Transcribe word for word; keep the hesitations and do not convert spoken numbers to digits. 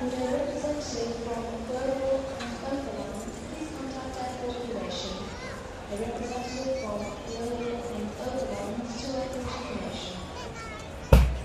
With a representative from Global Oakland, please contact their coordination. A representative from